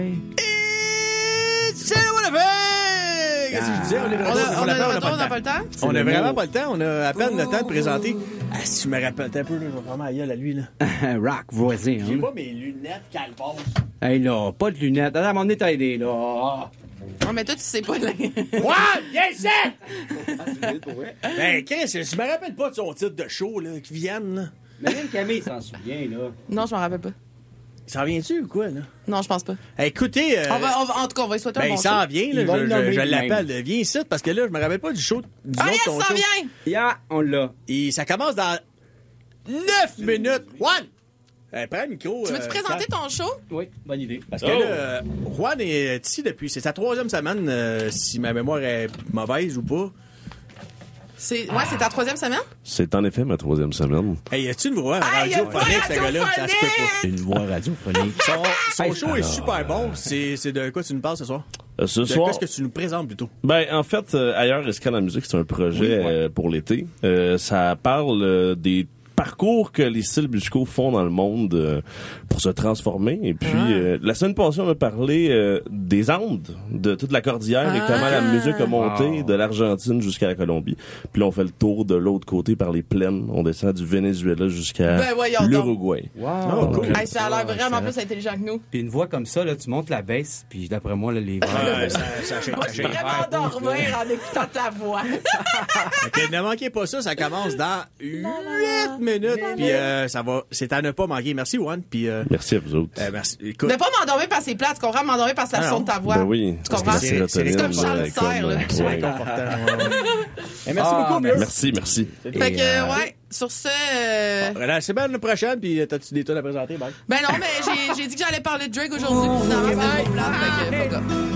C'est Winnipeg! Qu'est-ce que je disais? On est de retour, On n'a pas le temps? On a vraiment pas le temps. On a à peine le temps de présenter. Ah, si je me rappelle un peu, là, je vais vraiment ailleurs à lui, là. Rock voisin, J'ai hein. pas mes lunettes calvos. Hey, là, pas de lunettes. Attends, à un moment donné, t'as aidé, là. Non, mais toi, tu sais pas. Là. What? Viens ici! Ben, Chris, je me rappelle pas de son titre de show, là, qui vienne, là. Mais même Camille s'en souvient, là. Non, je m'en rappelle pas. Ça vient-tu ou quoi, là? Non, je pense pas. Écoutez... En tout cas, on va lui souhaiter un Ben, bon il show. s'en vient, là. Il va le nommer Je lui-même. l'appelle. Viens ici, parce que là, je me rappelle pas du show. Du Ah, autre, yes, ton ça show. vient! Yeah, on l'a. Et ça commence dans 9 minutes. Juan! Prends le micro. Tu veux-tu présenter ton show? Oui, bonne idée. Parce que là, Juan est ici depuis... C'est sa 3e semaine, si ma mémoire est mauvaise ou pas. C'est ta 3e semaine? C'est en effet ma 3e semaine. Hey, y a-tu une voix Hey, y a pas radiophonique, ce gars-là? Ça se peut pas. Une voix radiophonique. Son show est super bon. C'est de quoi tu nous parles ce soir? Ce De soir, quoi est-ce que tu nous présentes plutôt? ben en fait, Ailleurs Escale en musique, c'est un projet pour l'été. Ça parle des parcours que les styles musicaux font dans le monde pour se transformer. Et puis, la semaine passée, on a parlé des Andes, de toute la cordillère et comment la musique a monté de l'Argentine jusqu'à la Colombie. Puis là, on fait le tour de l'autre côté par les plaines. On descend du Venezuela jusqu'à Ben, voyons l'Uruguay. Wow. cool. Hey, ça a l'air vraiment plus intelligent que nous. Puis une voix comme ça, là, tu montes la baisse, puis d'après moi, là, les voix... Ça shake, Moi, je suis vraiment dormir en écoutant ta voix. Ok, ne manquez pas ça. Ça commence dans 8 minutes. Puis ça va... C'est à ne pas manquer. Merci, Juan. Puis... Merci à vous autres. merci. Écoute... Ne pas m'endormir par ses plates, tu comprends? M'endormir par la Ah son non. de ta voix. Ben oui. Tu comprends? Parce que la sérotonine, C'est comme Charles Serre, là. C'est ouais. réconfortant. Merci beaucoup, Mieux. Merci. Fait que, ouais, sur ce... C'est bien la prochaine, puis t'as-tu des tonnes à présenter, bye? Ben non, mais j'ai dit que j'allais parler de Drake aujourd'hui, puis finalement, c'est une plate, fait que fuck off.